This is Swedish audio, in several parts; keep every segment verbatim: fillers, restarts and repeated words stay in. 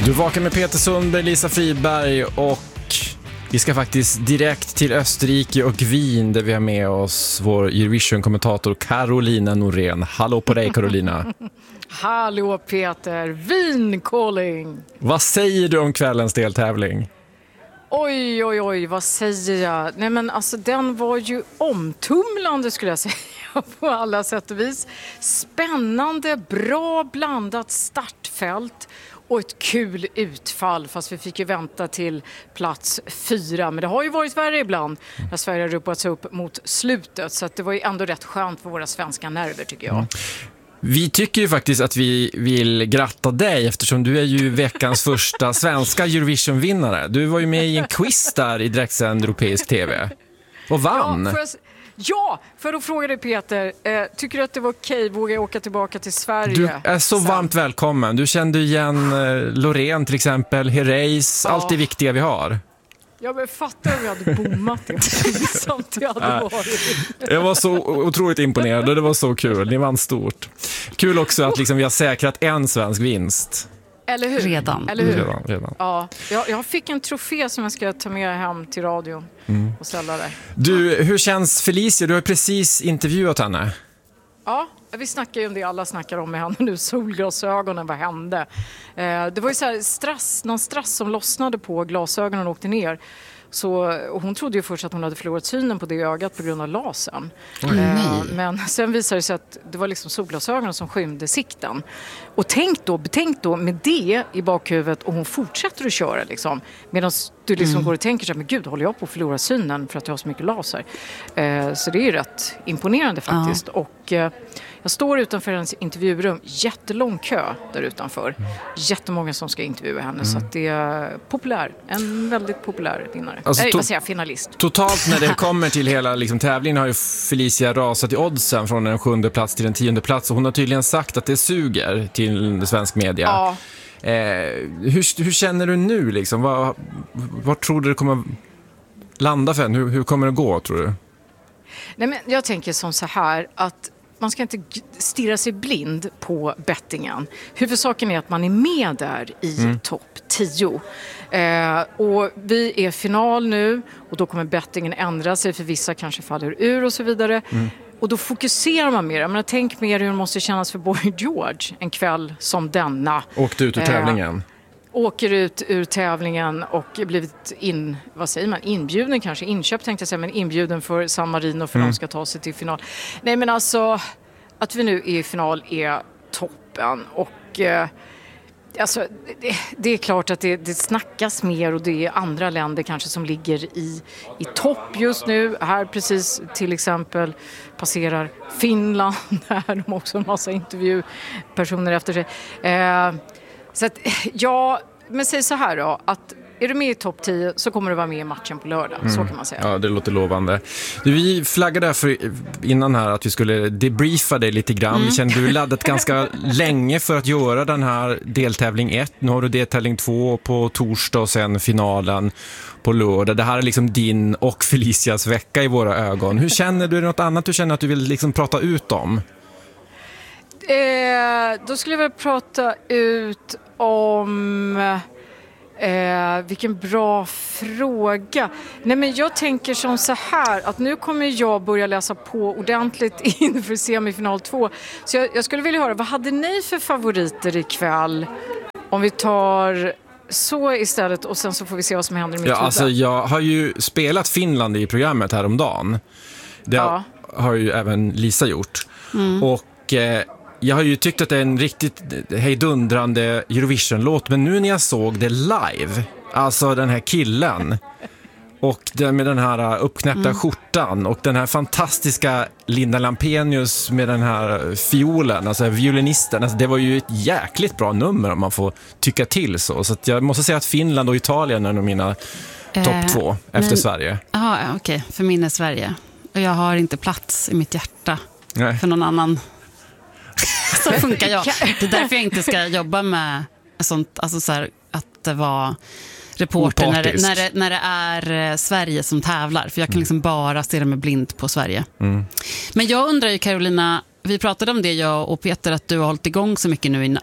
Du vakar med Peter Sundberg, Lisa Friberg och vi ska faktiskt direkt till Österrike och Wien där vi har med oss vår Eurovision-kommentator Carolina Norén. Hallå på dig, Carolina. Hallå Peter, Wien calling. Vad säger du om kvällens deltävling? Oj, oj, oj, vad säger jag? Nej men alltså den var ju omtumlande skulle jag säga på alla sätt och vis. Spännande, bra blandat startfält och ett kul utfall, fast vi fick ju vänta till plats fyra. Men det har ju varit värre ibland när Sverige har ropat sig upp mot slutet, så att det var ju ändå rätt skönt för våra svenska nerver tycker jag. Mm. Vi tycker ju faktiskt att vi vill gratta dig eftersom du är ju veckans första svenska Eurovision-vinnare. Du var ju med i en quiz där i direktsänd europeisk tv och vann. Ja, för, att, ja, för att fråga dig Peter, eh, tycker du att det var okej? Vågar jag åka tillbaka till Sverige? Du är så sen? Varmt välkommen. Du kände igen eh, Loreen till exempel, Herreys, ja. Allt det viktiga vi har. Jag men fattar om jag hade bommat det. Samt jag hade varit. Jag var så otroligt imponerad och det var så kul. Ni vann stort. Kul också att liksom vi har säkrat en svensk vinst. Eller hur? Redan. Eller hur? Redan, redan. Ja, jag, jag fick en trofé som jag ska ta med hem till radion mm. och ställa där. Du, hur känns Felicia? Du har precis intervjuat henne. Ja, vi snackar ju om det alla snackar om med henne nu, solglasögonen, vad hände? Eh, det var ju så här stress, någon stress som lossnade på glasögonen och åkte ner. Så, och hon trodde ju först att hon hade förlorat synen på det ögat på grund av lasern. Eh, men sen visade det sig att det var liksom solglasögonen som skymde sikten. Och tänk då, betänk då med det i bakhuvudet och hon fortsätter att köra liksom. Medan du liksom mm. går och tänker så här, men gud, håller jag på att förlora synen för att jag har så mycket laser? Eh, så det är ju rätt imponerande faktiskt. Ja. Och eh, jag står utanför hennes intervjurum, jättelång kö där utanför. Jättemånga som ska intervjua henne, mm. så att det är populär. En väldigt populär vinnare. Alltså, Nej, to- vad säger jag, finalist. Totalt när det kommer till hela liksom, tävlingen har ju Felicia rasat i oddsen från en sjunde plats till en tionde plats. Och hon har tydligen sagt att det suger till svensk media. Ja. Eh, hur, hur känner du nu? Liksom? Vad, vad tror du det kommer landa för en? Hur, hur kommer det gå, tror du? Nej, men jag tänker som så här att man ska inte stirra sig blind på bettingen. Huvudsaken är att man är med där i mm. topp tio. Eh, och vi är final nu och då kommer bettingen ändra sig för vissa kanske faller ur och så vidare. Mm. Och då fokuserar man mer. Men tänk mer hur det måste kännas för Boy George en kväll som denna. Åkte ut ur tävlingen. Eh, åker ut ur tävlingen och blivit in, vad säger man, inbjuden kanske, inköpt tänkte jag säga, men inbjuden för San Marino för mm. de ska ta sig till final. Nej men alltså, att vi nu är i final är toppen och eh, alltså, det, det är klart att det, det snackas mer och det är andra länder kanske som ligger i, i topp just nu. Här precis till exempel passerar Finland där de också har en massa intervjupersoner efter sig. Eh, så att, ja, men säg så här då, att är du med i topp tio så kommer du vara med i matchen på lördag, mm. så kan man säga. Ja, det låter lovande. Du, vi flaggade för innan här att vi skulle debriefa dig lite grann. Mm. Vi kände du laddat ganska länge för att göra den här deltävling ett. Nu har du deltävling två på torsdag och sen finalen på lördag. Det här är liksom din och Felicias vecka i våra ögon. Hur känner du? Är det något annat du känner att du vill liksom prata ut om? Eh, då skulle jag vilja prata ut om... Eh, vilken bra fråga. Nej, men jag tänker som så här att nu kommer jag börja läsa på ordentligt inför semifinal två. Så jag, jag skulle vilja höra, vad hade ni för favoriter ikväll? Om vi tar så istället och sen så får vi se vad som händer i mitt ja, huvud. Alltså, jag har ju spelat Finland i programmet häromdagen. Det ja. har ju även Lisa gjort. Mm. Och eh, jag har ju tyckt att det är en riktigt hejdundrande Eurovision-låt, men nu när jag såg det live, alltså den här killen och den med den här uppknäppta mm. skjortan och den här fantastiska Linda Lampenius med den här fiolen, alltså violinisten, alltså det var ju ett jäkligt bra nummer om man får tycka till så. Så att jag måste säga att Finland och Italien är nog mina eh, topp två efter men, Sverige. Jaha, okej, okay. För min är Sverige. Och jag har inte plats i mitt hjärta Nej. för någon annan. Så funkar jag. Det är därför jag inte ska jobba med sånt, alltså så här, att det var reporter när det, när, det, när det är Sverige som tävlar. För jag kan liksom bara stirra mig blind på Sverige. Mm. Men jag undrar ju, Carolina, vi pratade om det jag och Peter, att du har hållit igång så mycket nu i,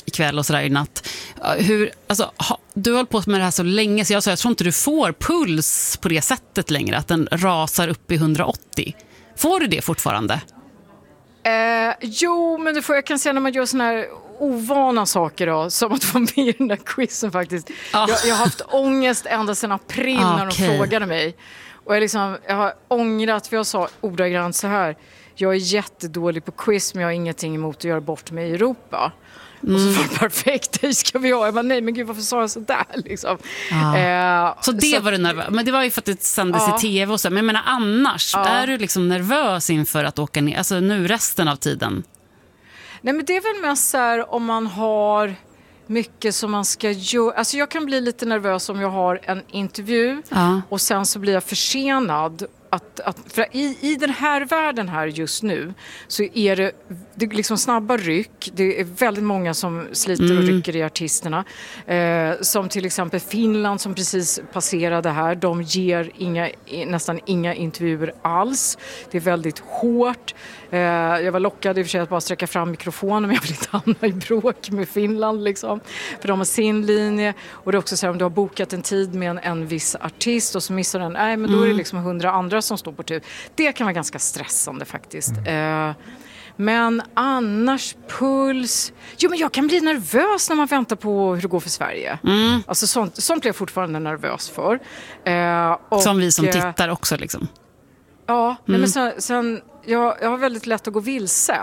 ikväll och sådär i natt. Hur, alltså, ha, du har hållit på med det här så länge så jag, sa, jag tror inte du får puls på det sättet längre, att den rasar upp i hundraåttio. Får du det fortfarande? Eh, jo, men det får jag kan säga när man gör såna här ovana saker då, som att vara med i den där quizen faktiskt. Ah. Jag, jag har haft ångest ända sedan april ah, när de okay. frågade mig. Och jag, liksom, jag har ångrat, för jag sa ordagrant så här: jag är jättedålig på quiz, men jag har ingenting emot att göra bort mig i Europa. Mm. Och så var det perfekt, det ska vi ha. Jag bara, nej men gud, varför sa jag så där liksom? Ah. Eh, så det så, var du nervös. Men det var ju för att det sändes ah. i tv och så. Men jag menar annars, ah. är du liksom nervös inför att åka ner, alltså nu resten av tiden? Nej, men det är väl mest så här om man har mycket som man ska göra. Alltså jag kan bli lite nervös om jag har en intervju ah. och sen så blir jag försenad. Att, att, för i, i den här världen här just nu så är det, det är liksom snabba ryck. Det är väldigt många som sliter mm. och rycker i artisterna. Eh, som till exempel Finland som precis passerade här. De ger inga, nästan inga intervjuer alls. Det är väldigt hårt. Eh, jag var lockad i och för sig att bara sträcka fram mikrofonen, men jag vill inte hamna i bråk med Finland liksom. För de har sin linje. Och det är också så här, om du har bokat en tid med en, en viss artist och så missar den, nej men då är det liksom hundra andra som står på tur. Det kan vara ganska stressande faktiskt. Mm. Eh, men annars puls... Jo, men jag kan bli nervös när man väntar på hur det går för Sverige. Mm. Alltså sånt, sånt blir jag fortfarande nervös för. Eh, och, som vi som tittar också liksom. Ja, mm. nej, men sen, sen jag, jag har väldigt lätt att gå vilse.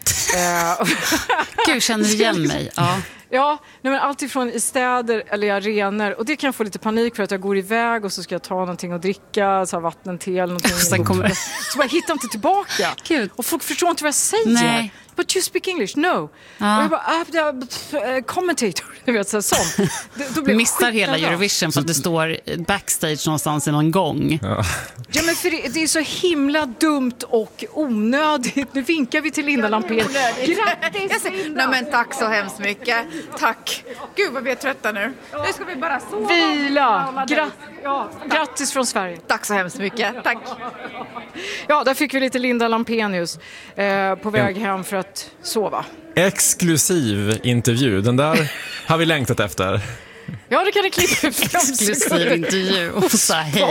Gud, känner du igen mig? Ja. Ja, nej, men allt ifrån i städer eller i arenor. Och det kan jag få lite panik för att jag går iväg och så ska jag ta någonting och dricka, så här vatten, te eller någonting. Sen kommer det. Så jag hittar inte tillbaka. Gud. Och folk förstår inte vad jag säger. Nej. But you speak English? No. Ja. Och jag bara, uh, uh, commentator, du vet, så sånt. Du missar hela Eurovision för att du står backstage någonstans i någon gång. Ja, ja men för det, det är så himla dumt och onödigt. Nu vinkar vi till Linda Lampén. Grattis, Linda! Nej, men tack så hemskt mycket. Tack. Gud vad vi är trötta nu. Nu ska vi bara sova. Vila. Gra- ja, grattis från Sverige. Tack så hemskt mycket. Tack. Ja, där fick vi lite Linda Lampenius eh, på väg hem för att sova. Exklusiv intervju. Den där har vi längtat efter. Ja, det kan det klippa ut. Exklusiv intervju. Och så hej.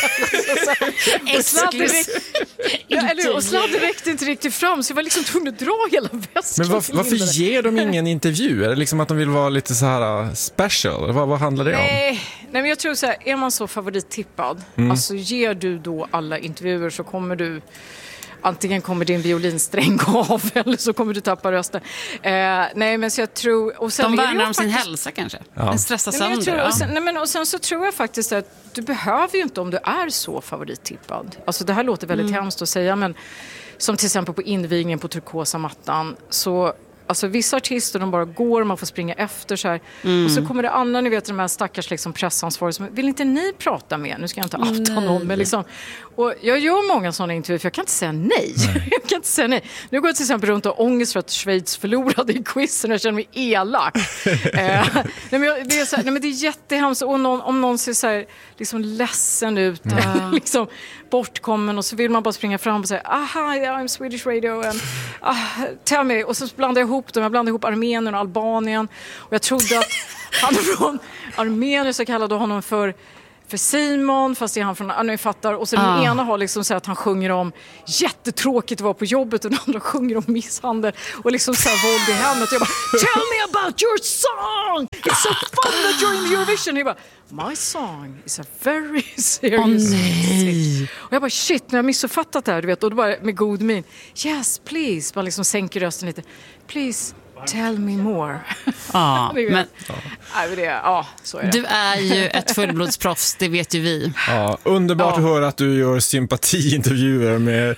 Exklusiv. Ja, eller, och sladden räckte inte riktigt fram, så jag var liksom tvungen att dra hela väskan. Men var, varför ger de ingen intervju? Är det liksom att de vill vara lite så här special? Vad, vad handlar det om? Nej, nej, men jag tror så här, är man så favorittippad, mm. alltså ger du då alla intervjuer så kommer du... Antingen kommer din violinsträng av eller så kommer du tappa rösten. Eh, nej, men så jag tror... Och sen de värnar om faktiskt, sin hälsa kanske. Ja. En stressar nej, men sönder. Tror, och, sen, nej, men, och sen så tror jag faktiskt att du behöver ju inte om du är så favorittippad. Alltså det här låter väldigt mm. hemskt att säga, men som till exempel på invigningen på turkosa mattan så... Alltså vissa artister, de bara går, man får springa efter så här. Mm. Och så kommer det andra, ni vet de här stackars liksom pressansvariga som, vill inte ni prata med? Nu ska jag inte outa någon, men liksom. Och jag gör många sådana intervjuer för jag kan inte säga nej. nej. jag kan inte säga nej. Nu går jag till exempel runt och ångest för att Schweiz förlorade i quizen och jag känner mig elak. eh, nej, men jag, det är så här, nej men det är jättehemskt. Och någon, om någon ser så här, liksom ledsen ut, mm. liksom bortkommen och så vill man bara springa fram och säga, aha, I'm Swedish Radio and ah, tell me. Och så blandar jag ihop dem. Jag blandade ihop Armenien och Albanien. Och jag trodde att han från Armenien så kallade honom för, för Simon, fast det är han från, ja, ni fattar. Och så ah. den ena har liksom så att han sjunger om jättetråkigt att vara på jobbet och den andra sjunger om misshandel och liksom så här våld i hemmet. Jag bara, tell me about your song! It's so fun that you're in Eurovision! Jag bara, my song is a very serious oh, nej. Och jag bara, shit, när jag missuppfattat det här, du vet, och då bara med god min, yes, please, man liksom sänker rösten lite, please, tell me more. Ja, men, Nej, det, ja, så är det. Du är ju ett fullblodsproffs, det vet ju vi. Ja, underbart ja. att höra att du gör sympatiintervjuer med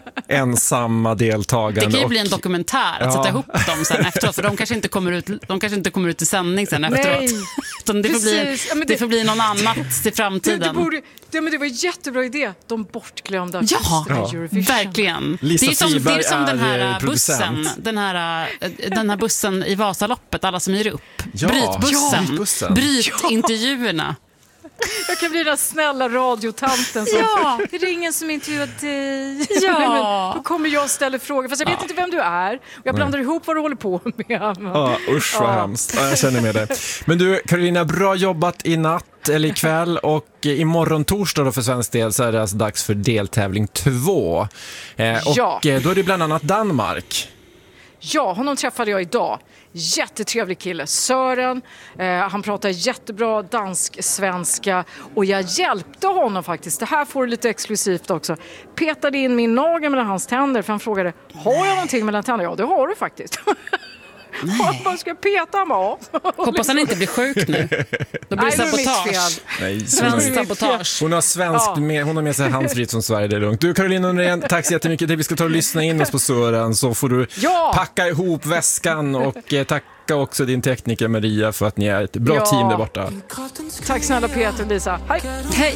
ensamma deltagare. Det kan ju och... bli en dokumentär att ja. sätta ihop dem sen efteråt, för de kanske inte kommer ut, de kanske inte kommer ut i sändning sen efteråt. Nej. det, får bli, ja, det... det får bli någon annat till framtiden. Det, det, borde, det, men det var en jättebra idé. De bortglömda ja, ja. Eurovision. Verkligen. Lisa det är som, Friberg det är som den här är bussen, den här, den här bussen i Vasaloppet, alla som ger upp. Ja. Bryt bussen. Ja, bussen. Bryt ja. intervjuerna. Jag kan bli den snälla radiotanten som Ja. det är ingen som intervjuar dig. Ja. Då kommer jag och ställer frågor fast jag vet ja. inte vem du är. Jag blandar Nej. ihop vad du håller på med. Ja, usch vad ja. hemskt. Ja, jag känner med det. Men du, Carolina, bra jobbat i natt eller ikväll och imorgon torsdag då för svensk del så är det alltså dags för deltävling två. Eh, och ja. då är det bland annat Danmark. Ja, honom träffade jag idag. Jättetrevlig kille, Sören. Eh, han pratar jättebra dansk-svenska och jag hjälpte honom faktiskt. Det här får du lite exklusivt också. Petade in min nagel mellan hans tänder för han frågade, har jag någonting mellan tänderna? Ja, det har du faktiskt. Man ska peta han bara. Hoppas han inte blir sjuk nu. Då blir det sabotage. Nej, svensk sabotage. Hon har svensk ja. med, hon har med sig handsprit från Sverige, det är lugnt. Du Carolina Undren, tack så jättemycket. Vi ska ta och lyssna in oss på Sören så får du ja. packa ihop väskan och eh, tacka också din tekniker Maria för att ni är ett bra ja. team där borta. Tack snälla Peter och Lisa. Hej. Hej.